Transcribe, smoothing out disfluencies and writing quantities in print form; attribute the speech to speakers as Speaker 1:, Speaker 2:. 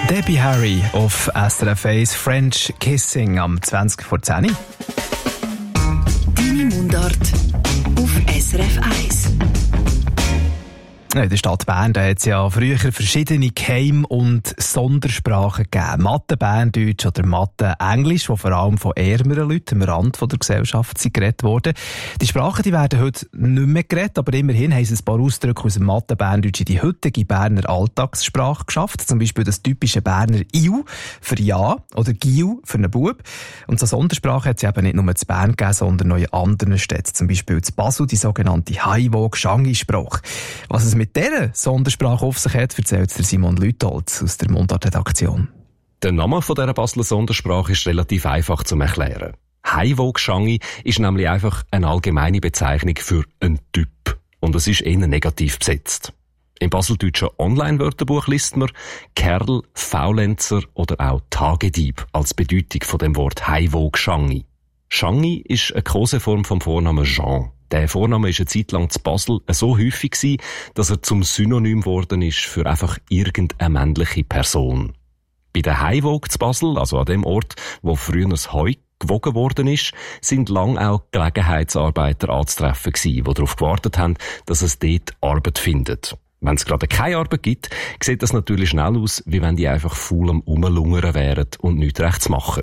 Speaker 1: Debbie Harry auf SRF 1 French Kissing am 20 vor 10.
Speaker 2: Deine Mundart auf SRF 1.
Speaker 1: In der Stadt Bern hat es ja früher verschiedene Geheim- und Sondersprachen gegeben. Mathe-Berndeutsch oder Mathe-Englisch, die vor allem von ärmeren Leuten am Rand der Gesellschaft geredet wurden. Die Sprachen die werden heute nicht mehr geredet, aber immerhin haben sie ein paar Ausdrücke aus dem Mathe-Berndeutsch in die heutige Berner Alltagssprache geschafft. Zum Beispiel das typische Berner «Iu» für «Ja» oder «Giu» für einen Bub. Und so Sondersprache hat es eben nicht nur in Bern gegeben, sondern auch in anderen Städten. Zum Beispiel in Basel die sogenannte «Haiwo-Gshangi-Sprache». Was es mit dieser Sondersprache auf sich hat, erzählt der Simon Lütholz aus der Mundart-Redaktion.
Speaker 3: Der Name dieser Basler Sondersprache ist relativ einfach zu erklären. Haiwo-Gshangi ist nämlich einfach eine allgemeine Bezeichnung für einen Typ. Und es ist eher negativ besetzt. Im baseldeutschen Online-Wörterbuch liest man Kerl, Faulenzer oder auch Tagedieb als Bedeutung von dem Wort Haiwo-Gshangi. Schangi ist eine Koseform vom Vornamen Jean. Der Vorname war eine Zeit lang zu Basel so häufig gewesen, dass er zum Synonym geworden ist für einfach irgendeine männliche Person. Bei der Haiwog zu Basel, also an dem Ort, wo früher das Heu gewogen worden ist, sind lang auch Gelegenheitsarbeiter anzutreffen gewesen, die darauf gewartet haben, dass es dort Arbeit findet. Wenn es gerade keine Arbeit gibt, sieht das natürlich schnell aus, wie wenn die einfach faul am Rumlungern wären und nichts recht zu machen.